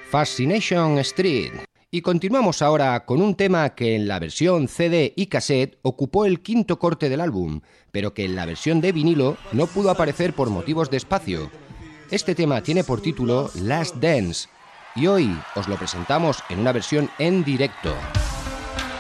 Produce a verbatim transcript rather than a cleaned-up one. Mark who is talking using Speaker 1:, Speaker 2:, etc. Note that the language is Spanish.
Speaker 1: Fascination Street. Y continuamos ahora con un tema que en la versión C D y cassette ocupó el quinto corte del álbum, pero que en la versión de vinilo no pudo aparecer por motivos de espacio. Este tema tiene por título Last Dance y hoy os lo presentamos en una versión en directo.